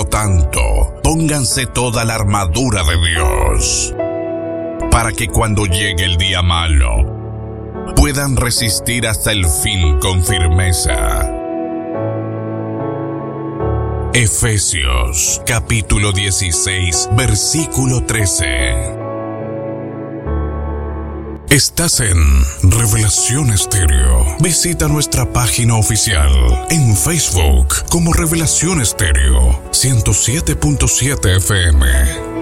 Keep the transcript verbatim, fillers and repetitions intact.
lo tanto, pónganse toda la armadura de Dios, para que cuando llegue el día malo, puedan resistir hasta el fin con firmeza. Efesios, capítulo dieciséis, versículo trece. Estás en Revelación Estéreo. Visita nuestra página oficial en Facebook como Revelación Estéreo ciento siete punto siete F M.